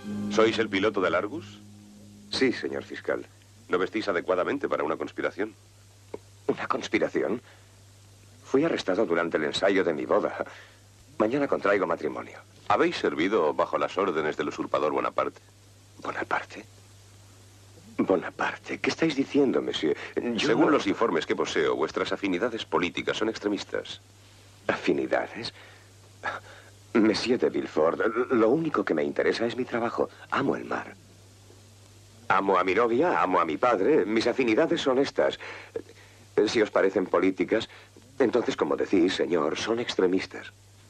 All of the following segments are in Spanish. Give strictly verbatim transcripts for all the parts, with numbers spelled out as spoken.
¿Sois el piloto del Argus? Sí, señor fiscal. ¿No vestís adecuadamente para una conspiración? ¿Una conspiración? Fui arrestado durante el ensayo de mi boda. Mañana contraigo matrimonio. ¿Habéis servido bajo las órdenes del usurpador Bonaparte? ¿Bonaparte? Bonaparte, ¿qué estáis diciendo, monsieur? Yo Según no... los informes que poseo, vuestras afinidades políticas son extremistas. ¿Afinidades? Monsieur de Villefort, lo único que me interesa es mi trabajo. Amo el mar. Amo a mi novia, amo a mi padre. Mis afinidades son estas. Si os parecen políticas, entonces, como decís, señor, son extremistas.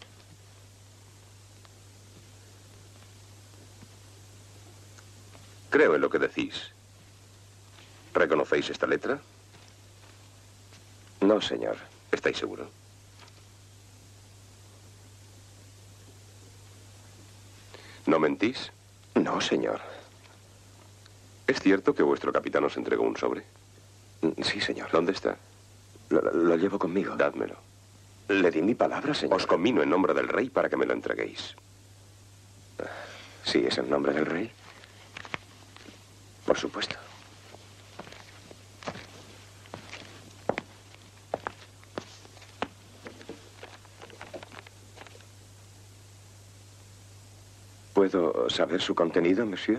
Creo en lo que decís. ¿Reconocéis esta letra? No, señor. ¿Estáis seguro? ¿No mentís? No, señor. ¿Es cierto que vuestro capitán os entregó un sobre? Sí, señor. ¿Dónde está? Lo, lo llevo conmigo. Dádmelo. Le di mi palabra, señor. Os conmino en nombre del rey para que me lo entreguéis. Sí, es en nombre del rey. Por supuesto. ¿Puedo saber su contenido, monsieur?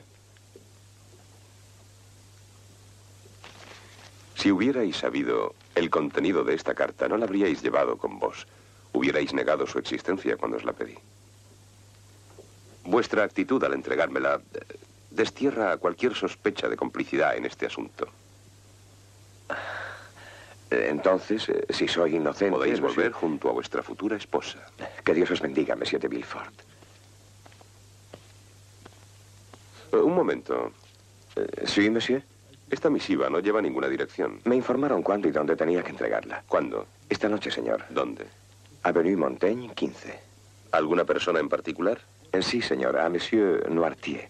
Si hubierais sabido el contenido de esta carta, no la habríais llevado con vos. Hubierais negado su existencia cuando os la pedí. Vuestra actitud al entregármela destierra cualquier sospecha de complicidad en este asunto. Entonces, si soy inocente... Podéis monsieur... volver junto a vuestra futura esposa. Que Dios os bendiga, monsieur de Villefort. Un momento. ¿Sí, monsieur? Esta misiva no lleva ninguna dirección. Me informaron cuándo y dónde tenía que entregarla. ¿Cuándo? Esta noche, señor. ¿Dónde? Avenue Montaigne, quince. ¿Alguna persona en particular? Sí, señor. A monsieur Noirtier.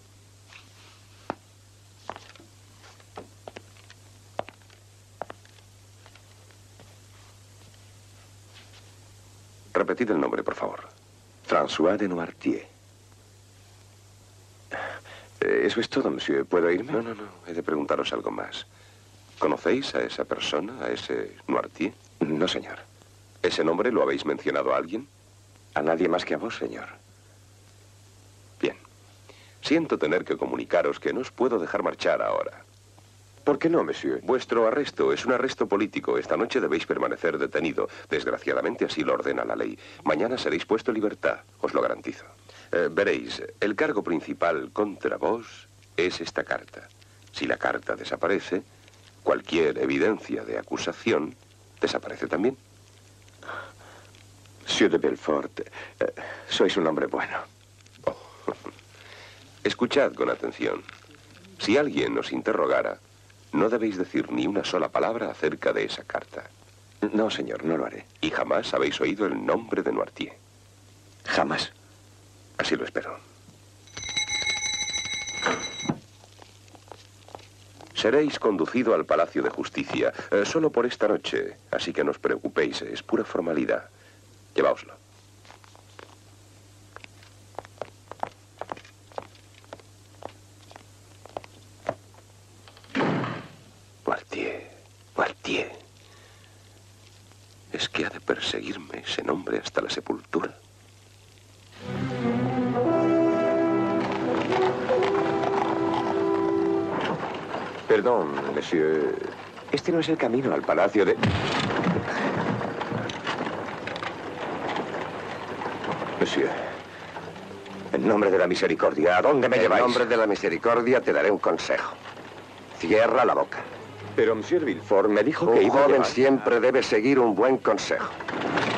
Repetid el nombre, por favor. François de Noirtier. Eso es todo, monsieur. ¿Puedo irme? No, no, no. He de preguntaros algo más. ¿Conocéis a esa persona, a ese Noirtier? No, señor. ¿Ese nombre lo habéis mencionado a alguien? A nadie más que a vos, señor. Bien. Siento tener que comunicaros que no os puedo dejar marchar ahora. ¿Por qué no, monsieur? Vuestro arresto es un arresto político. Esta noche debéis permanecer detenido. Desgraciadamente así lo ordena la ley. Mañana seréis puesto en libertad, os lo garantizo. Eh, veréis, el cargo principal contra vos es esta carta. Si la carta desaparece, cualquier evidencia de acusación desaparece también. Monsieur de Villefort, eh, sois un hombre bueno. Oh. Escuchad con atención. Si alguien os interrogara, no debéis decir ni una sola palabra acerca de esa carta. No, señor, no lo haré. Y jamás habéis oído el nombre de Noirtier. Jamás. Así lo espero. Seréis conducido al Palacio de Justicia, eh, solo por esta noche, así que no os preocupéis, es pura formalidad. Lleváoslo. Noirtier, Noirtier. ¿Es que ha de perseguirme ese nombre hasta la sepultura? Perdón, monsieur. Este no es el camino al palacio de... Monsieur, en nombre de la misericordia, ¿a dónde me En lleváis? En nombre de la misericordia te daré un consejo. Cierra la boca. Pero monsieur de Villefort me dijo que Un iba a joven llevar... siempre debe seguir un buen consejo.